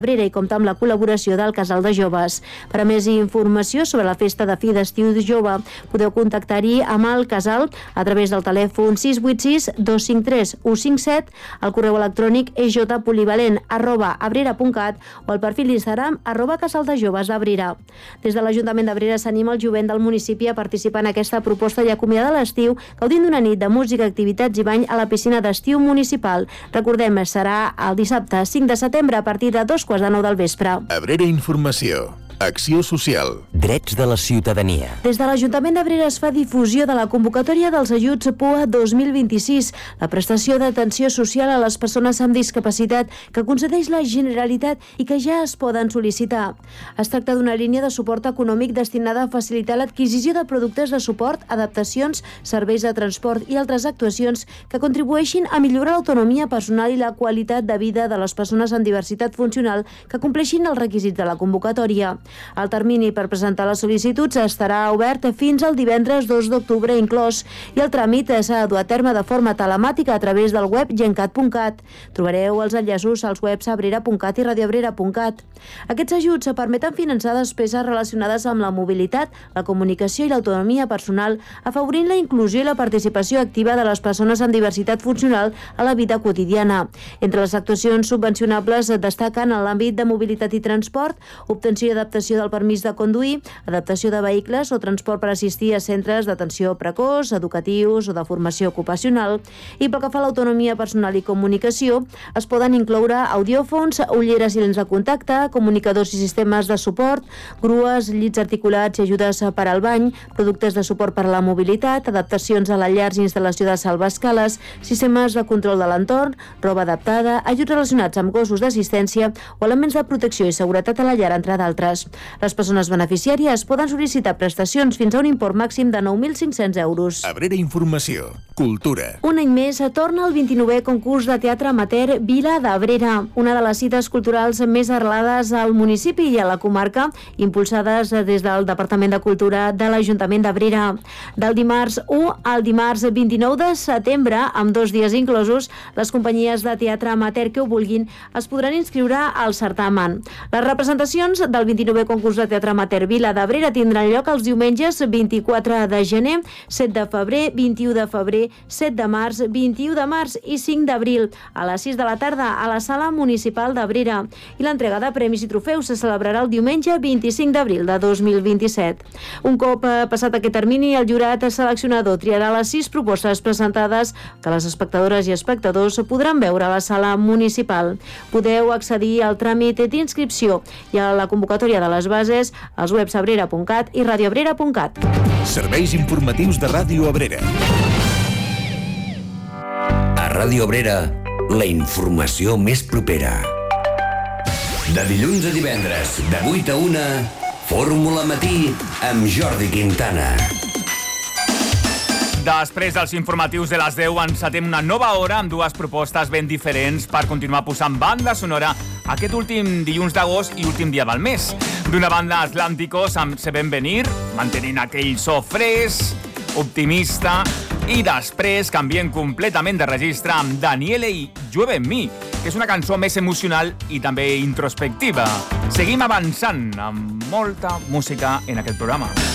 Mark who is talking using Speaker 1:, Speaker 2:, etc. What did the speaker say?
Speaker 1: Abrera i compta amb la col·laboració del Casal de Joves. Per a més informació sobre la festa de fi d'estiu jove, podeu contactar-hi amb el Casal a través del telèfon 686-253-157, el correu electrònic ejpolivalent@abrera.cat o el perfil d'Instagram @casaldejovesabrera. Des de l'Ajuntament d'Abrera s'anima el jovent del municipi a participar en aquesta proposta i acomiadar l'estiu gaudint d'una nit de música, activitats i bany a la piscina d'estiu municipal. Recordem, serà el dissabte 5 de setembre a partir de 2:15 del vespre.
Speaker 2: Abrera Informació. Acció social.
Speaker 3: Drets de la ciutadania.
Speaker 1: Des de l'Ajuntament d'Abrera es fa difusió de la convocatòria dels ajuts PUA 2026, la prestació d'atenció social a les persones amb discapacitat que concedeix la Generalitat i que ja es poden sol·licitar. Es tracta d'una línia de suport econòmic destinada a facilitar l'adquisició de productes de suport, adaptacions, serveis de transport i altres actuacions que contribueixin a millorar l'autonomia personal i la qualitat de vida de les persones amb diversitat funcional que compleixin els requisits de la convocatòria. El termini per presentar les sol·licituds estarà obert fins al divendres 2 d'octubre inclòs i el tràmit s'ha de dur a terme de forma telemàtica a través del web gencat.cat. Trobareu els enllaços als webs abrera.cat i radioabrera.cat. Aquests ajuts permeten finançar despeses relacionades amb la mobilitat, la comunicació i l'autonomia personal, afavorint la inclusió i la participació activa de les persones amb diversitat funcional a la vida quotidiana. Entre les actuacions subvencionables destaquen en l'àmbit de mobilitat i transport, obtenció i adaptació del permís de conduir, adaptació de vehicles o transport per assistir a centres d'atenció precoç, educatius o de formació ocupacional. I pel que fa a l'autonomia personal i comunicació, es poden incloure audiòfons, ulleres i lents de contacte, comunicadors i sistemes de suport, grues, llits articulats i ajudes per al bany, productes de suport per a la mobilitat, adaptacions a la llar i instal·lació de salvaescales, sistemes de control de l'entorn, roba adaptada, ajuts relacionats amb gossos d'assistència o elements de protecció i seguretat a la llar, entre d'altres. Les persones beneficiàries poden sol·licitar prestacions fins a un import màxim de 9.500 euros.
Speaker 2: Abrera Informació. Cultura.
Speaker 1: Un any més torna el 29è concurs de teatre amateur Vila d'Abrera, una de les cites culturals més arrelades al municipi i a la comarca, impulsades des del Departament de Cultura de l'Ajuntament d'Abrera. Del dimarts 1 al dimarts 29 de setembre, amb 2 dies inclosos, les companyies de teatre amateur que ho vulguin es podran inscriure al certamen. Les representacions del 29è concurs de teatre amateur Vila d'Abrera tindran lloc els diumenges 24 de gener, 7 de febrer, 21 de febrer, 7 de març, 21 de març i 5 d'abril, a les 6 de la tarda a la Sala Municipal d'Abrera. I l'entrega de premis i trofeus se celebrarà el diumenge 25 d'abril de 2027. Un cop passat aquest termini, el jurat seleccionador triarà les 6 propostes presentades que les espectadores i espectadors podran veure a la Sala Municipal. Podeu accedir al tràmit d'inscripció i a la convocatòria de les bases als webs abrera.cat i radioabrera.cat.
Speaker 2: Serveis informatius de Ràdio Abrera.
Speaker 3: A Ràdio Abrera, la informació més propera. De dilluns a divendres, de 8 a 1, Fórmula Matí amb Jordi Quintana.
Speaker 4: Després dels informatius de les 10 encetem una nova hora amb 2 propostes ben diferents per continuar posant banda sonora aquest últim dilluns d'agost i últim dia del mes. D'una banda, Atlánticos amb Se ven venir, mantenint aquell so fresc, optimista, i després canviem completament de registre amb Daniele i Llueve en mi, que és una cançó més emocional i també introspectiva. Seguim avançant amb molta música en aquest programa.